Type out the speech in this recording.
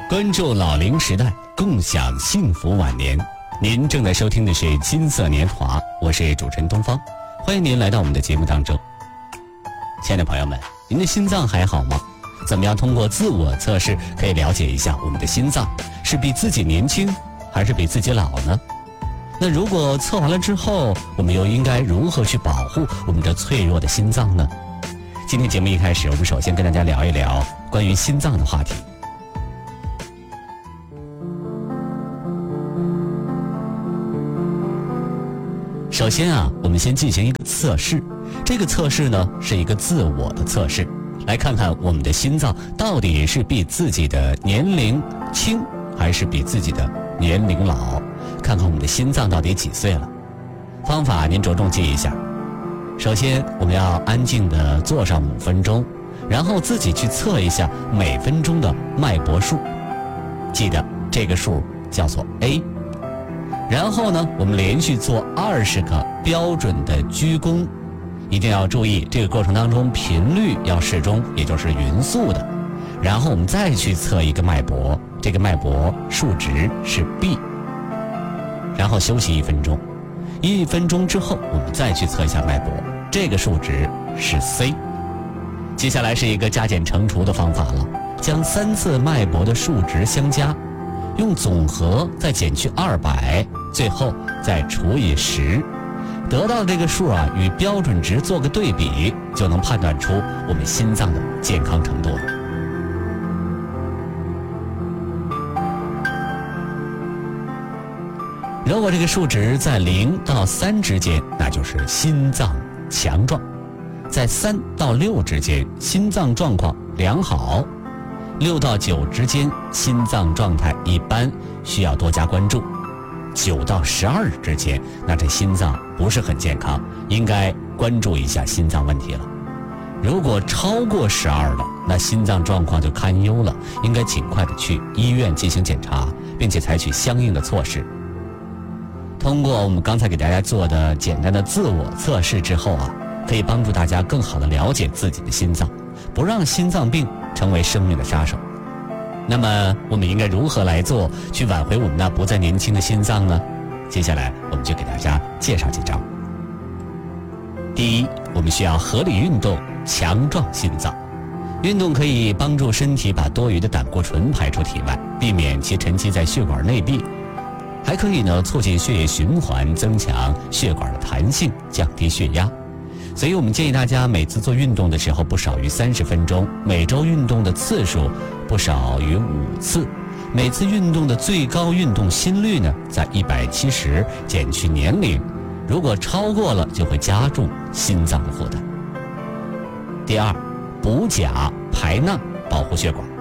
关注老龄时代，共享幸福晚年。您正在收听的是金色年华，我是主持人东方，欢迎您来到我们的节目当中。亲爱的朋友们，您的心脏还好吗？怎么样通过自我测试可以了解一下我们的心脏是比自己年轻还是比自己老呢？那如果测完了之后，我们又应该如何去保护我们这脆弱的心脏呢？今天节目一开始，我们首先跟大家聊一聊关于心脏的话题。首先我们先进行一个测试。这个测试呢是一个自我的测试，来看看我们的心脏到底是比自己的年龄轻还是比自己的年龄老，看看我们的心脏到底几岁了。方法您着重记一下。首先我们要安静地坐上5分钟，然后自己去测一下每分钟的脉搏数，记得这个数叫做 A。然后呢，我们连续做20个标准的鞠躬，一定要注意这个过程当中频率要适中，也就是匀速的。然后我们再去测一个脉搏，这个脉搏数值是 B。然后休息1分钟，1分钟之后我们再去测一下脉搏，这个数值是 C。接下来是一个加减乘除的方法了，将3次脉搏的数值相加，用总和再减去200，最后再除以10，得到这个数与标准值做个对比，就能判断出我们心脏的健康程度了。如果这个数值在0到3之间，那就是心脏强壮；在3到6之间，心脏状况良好；6到9之间，心脏状态一般，需要多加关注；9到12之间，那这心脏不是很健康，应该关注一下心脏问题了。如果超过12了，那心脏状况就堪忧了，应该尽快的去医院进行检查，并且采取相应的措施。通过我们刚才给大家做的简单的自我测试之后可以帮助大家更好的了解自己的心脏，不让心脏病成为生命的杀手。那么我们应该如何来做，去挽回我们那不再年轻的心脏呢？接下来我们就给大家介绍几招。第一，我们需要合理运动，强壮心脏。运动可以帮助身体把多余的胆固醇排出体外，避免其沉积在血管内壁，还可以促进血液循环，增强血管的弹性，降低血压。所以我们建议大家每次做运动的时候不少于30分钟，每周运动的次数不少于5次，每次运动的最高运动心率在170，减去年龄，如果超过了就会加重心脏的负担。第二，补钾排钠，保护血管。